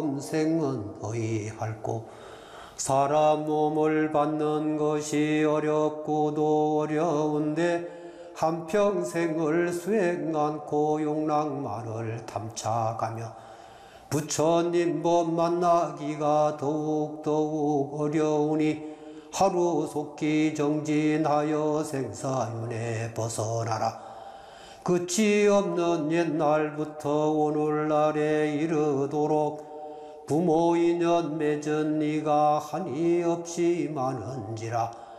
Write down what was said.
생은 어이할꼬 사람 몸을 받는 것이 어렵고도 어려운데 한평생을 수행 않고 용락만을 탐착하며 부처님 법 만나기가 더욱 어려우니 하루 속기 정진하여 생사윤회 벗어나라. 끝이 없는 옛날부터 오늘날에 이르도록 부모 인연 맺은 이가 한이 없이 많은지라.